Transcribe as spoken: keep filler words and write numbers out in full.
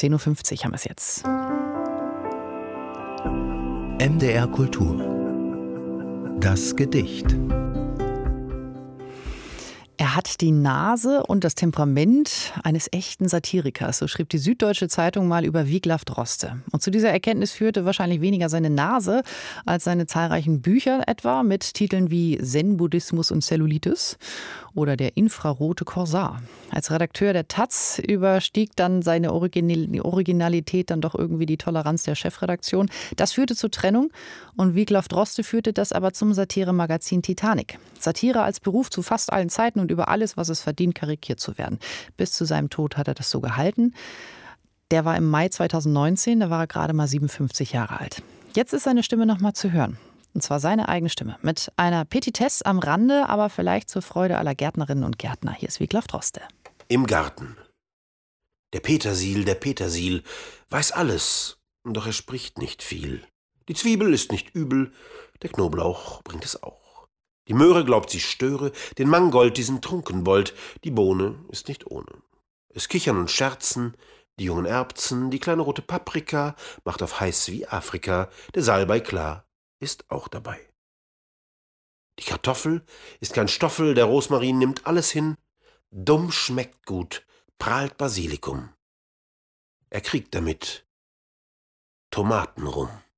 zehn Uhr fünfzig haben wir es jetzt. M D R Kultur. Das Gedicht. Er hat die Nase und das Temperament eines echten Satirikers, so schrieb die Süddeutsche Zeitung mal über Wiglaf Droste. Und zu dieser Erkenntnis führte wahrscheinlich weniger seine Nase als seine zahlreichen Bücher etwa mit Titeln wie Zen-Buddhismus und Zellulitis oder Der infrarote Korsar. Als Redakteur der Taz überstieg dann seine Originalität dann doch irgendwie die Toleranz der Chefredaktion. Das führte zur Trennung und Wiglaf Droste führte das aber zum Satiremagazin Titanic. Satire als Beruf zu fast allen Zeiten und über alles, was es verdient, karikiert zu werden. Bis zu seinem Tod hat er das so gehalten. Der war im Mai zweitausendneunzehn, da war er gerade mal siebenundfünfzig Jahre alt. Jetzt ist seine Stimme noch mal zu hören. Und zwar seine eigene Stimme. Mit einer Petitesse am Rande, aber vielleicht zur Freude aller Gärtnerinnen und Gärtner. Hier ist Wiglaf Droste. Im Garten. Der Petersil, der Petersil, weiß alles, doch er spricht nicht viel. Die Zwiebel ist nicht übel, der Knoblauch bringt es auch. Die Möhre glaubt, sie störe, den Mangold diesen Trunkenbold, die Bohne ist nicht ohne. Es kichern und scherzen, die jungen Erbsen, die kleine rote Paprika macht auf heiß wie Afrika, der Salbei klar ist auch dabei. Die Kartoffel ist kein Stoffel, der Rosmarin nimmt alles hin, dumm schmeckt gut, prahlt Basilikum. Er kriegt damit Tomaten rum.